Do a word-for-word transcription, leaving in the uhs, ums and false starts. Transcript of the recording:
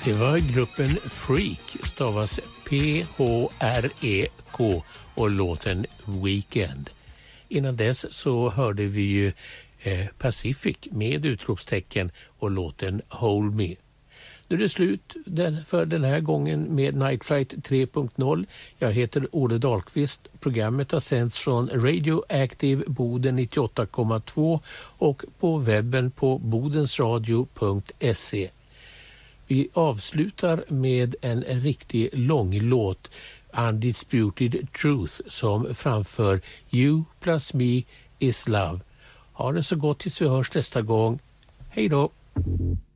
Det var gruppen Freak, stavas P H R E K, och låten Weekend. Innan dess så hörde vi ju eh, Pacific med utropstecken och låten Hold Me. Nu är det slut den, för den här gången med Night Flight tre punkt noll. Jag heter Olle Dahlqvist. Programmet har sänds från Radio Active Boden nittioåtta komma två och på webben på bodensradio punkt se. Vi avslutar med en riktig lång låt, Undisputed Truth, som framför You plus me is love. Ha det så gott tills vi hörs nästa gång. Hej då!